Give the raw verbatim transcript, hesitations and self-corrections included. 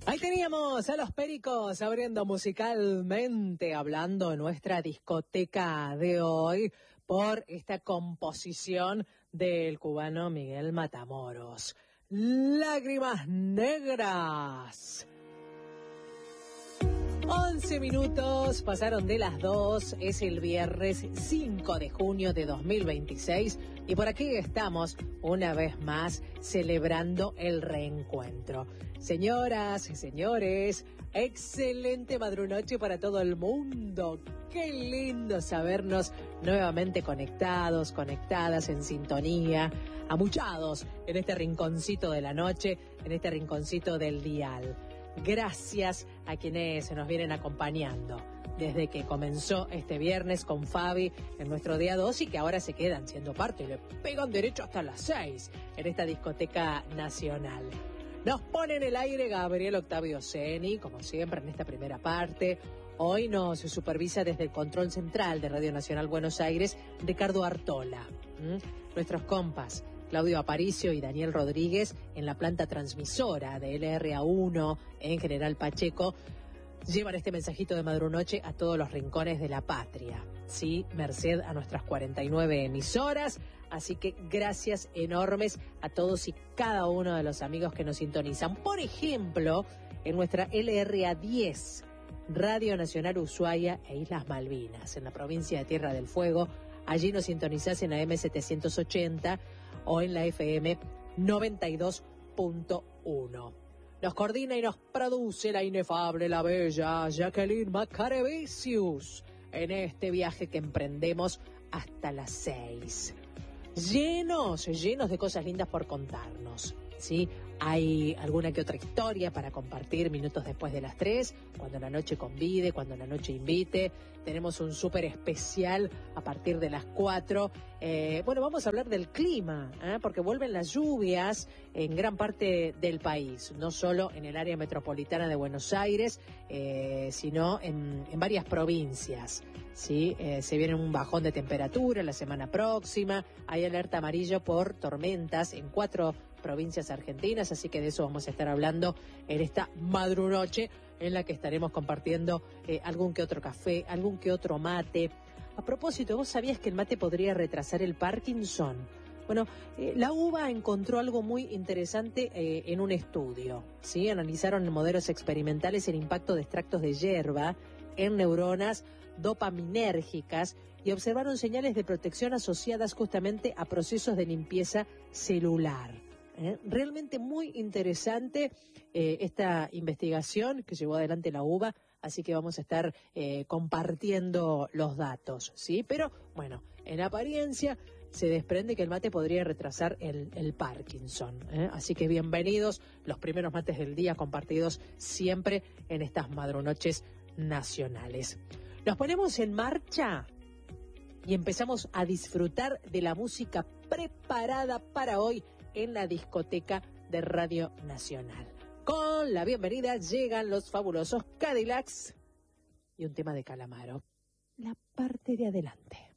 Ahí teníamos a los Pericos abriendo musicalmente, hablando de nuestra discoteca de hoy por esta composición del cubano Miguel Matamoros. Lágrimas negras. once minutos pasaron de las dos, es el viernes cinco de junio de dos mil veintiséis y por aquí estamos una vez más celebrando el reencuentro. Señoras y señores, excelente madrunoche para todo el mundo. Qué lindo sabernos nuevamente conectados, conectadas en sintonía, amuchados en este rinconcito de la noche, en este rinconcito del dial. Gracias a quienes se nos vienen acompañando desde que comenzó este viernes con Fabi en nuestro día dos y que ahora se quedan siendo parte y le pegan derecho hasta las seis en esta discoteca nacional. Nos pone en el aire Gabriel Octavio Ceni, como siempre en esta primera parte. Hoy nos supervisa desde el control central de Radio Nacional Buenos Aires Ricardo Artola. ¿Mm? Nuestros compas Claudio Aparicio y Daniel Rodríguez en la planta transmisora de L R A uno en General Pacheco llevan este mensajito de madrunoche a todos los rincones de la patria, ¿sí? Merced a nuestras cuarenta y nueve emisoras, así que gracias enormes a todos y cada uno de los amigos que nos sintonizan. Por ejemplo, en nuestra L R A diez, Radio Nacional Ushuaia e Islas Malvinas, en la provincia de Tierra del Fuego, allí nos sintonizás en A M setecientos ochenta o en la F M noventa y dos punto uno. Nos coordina y nos produce la inefable, la bella Jacqueline Macarevicius en este viaje que emprendemos hasta las seis. Llenos, llenos de cosas lindas por contarnos, ¿sí? Hay alguna que otra historia para compartir minutos después de las tres, cuando la noche convide, cuando la noche invite. Tenemos un súper especial a partir de las cuatro. Eh, bueno, vamos a hablar del clima, ¿eh? Porque vuelven las lluvias en gran parte del país, no solo en el área metropolitana de Buenos Aires, eh, sino en, en varias provincias, ¿sí? Eh, se viene un bajón de temperatura la semana próxima, hay alerta amarillo por tormentas en cuatro provincias argentinas, así que de eso vamos a estar hablando en esta madrunoche en la que estaremos compartiendo eh, algún que otro café, algún que otro mate. A propósito, ¿vos sabías que el mate podría retrasar el Parkinson? Bueno, eh, la U B A encontró algo muy interesante eh, en un estudio, ¿sí? Analizaron en modelos experimentales el impacto de extractos de hierba en neuronas dopaminérgicas y observaron señales de protección asociadas justamente a procesos de limpieza celular. ¿Eh? Realmente muy interesante eh, esta investigación que llevó adelante la U B A, así que vamos a estar eh, compartiendo los datos, ¿sí? Pero, bueno, en apariencia se desprende que el mate podría retrasar el, el Parkinson, ¿eh? Así que bienvenidos los primeros mates del día compartidos siempre en estas madrunoches nacionales. Nos ponemos en marcha y empezamos a disfrutar de la música preparada para hoy en la discoteca de Radio Nacional. Con la bienvenida llegan los fabulosos Cadillacs y un tema de Calamaro, la parte de adelante.